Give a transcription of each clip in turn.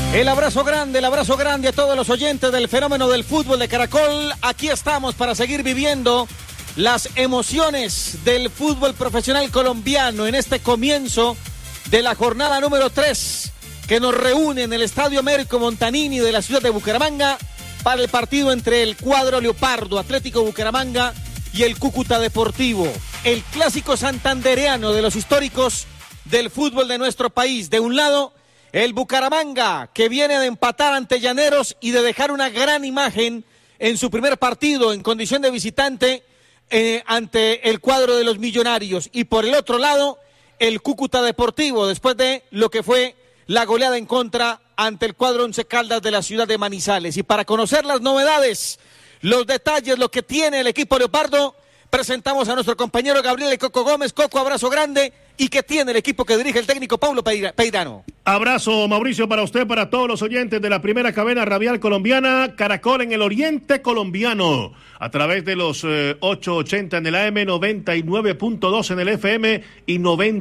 El abrazo grande a todos los oyentes del fenómeno del fútbol de Caracol. Aquí estamos para seguir viviendo las emociones del fútbol profesional colombiano en este comienzo de la jornada número 3 que nos reúne en el Estadio Américo Montanini de la ciudad de Bucaramanga para el partido entre el cuadro Leopardo Atlético Bucaramanga y el Cúcuta Deportivo, el clásico santandereano de los históricos del fútbol de nuestro país. De un lado, el Bucaramanga, que viene de empatar ante Llaneros y de dejar una gran imagen en su primer partido en condición de visitante ante el cuadro de los Millonarios. Y por el otro lado, el Cúcuta Deportivo, después de lo que fue la goleada en contra ante el cuadro Once Caldas de la ciudad de Manizales. Y para conocer las novedades, los detalles, lo que tiene el equipo Leopardo, presentamos a nuestro compañero Gabriel El Coco Gómez. Coco, abrazo grande. ¿Y qué tiene el equipo que dirige el técnico Paulo Peirano? Abrazo, Mauricio, para usted, para todos los oyentes de la primera cadena radial colombiana, Caracol en el oriente colombiano, a través de los 880 en el AM, 99.2 en el FM y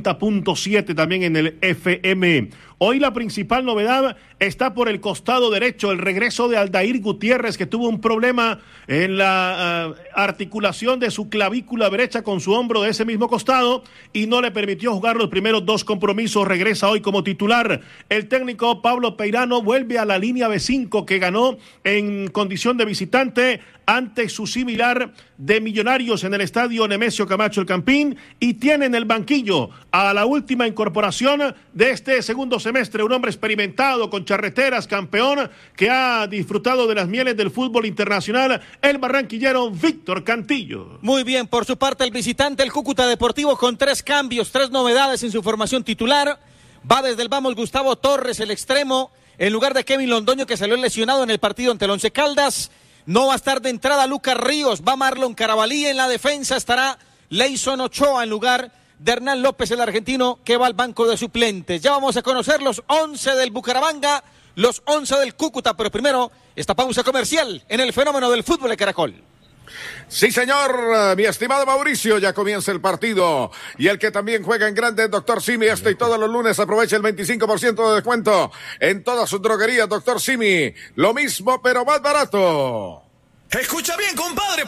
90.7 también en el FM. Hoy la principal novedad está por el costado derecho, el regreso de Aldair Gutiérrez, que tuvo un problema en la articulación de su clavícula derecha con su hombro de ese mismo costado y no le permitió jugar los primeros 2 compromisos. Regresa hoy como titular. El técnico Pablo Peirano vuelve a la línea B5 que ganó en condición de visitante ante su similar de Millonarios en el estadio Nemesio Camacho El Campín, y tiene en el banquillo a la última incorporación de este segundo semestre, un hombre experimentado con charreteras, campeón, que ha disfrutado de las mieles del fútbol internacional, el barranquillero Víctor Cantillo. Muy bien, por su parte el visitante, el Cúcuta Deportivo, con 3 cambios, 3 novedades en su formación titular. Va desde el vamos Gustavo Torres, el extremo, en lugar de Kevin Londoño, que salió lesionado en el partido ante el Once Caldas. No va a estar de entrada Lucas Ríos, va Marlon Carabalí. En la defensa estará Leison Ochoa en lugar de Hernán López, el argentino, que va al banco de suplentes. Ya vamos a conocer los 11 del Bucaramanga, los 11 del Cúcuta, pero primero esta pausa comercial en el fenómeno del fútbol de Caracol. Sí, señor, mi estimado Mauricio, ya comienza el partido. Y el que también juega en grande, Doctor Simi, y todos los lunes aprovecha el 25% de descuento en todas sus droguerías, Doctor Simi. Lo mismo, pero más barato. Escucha bien, compadre.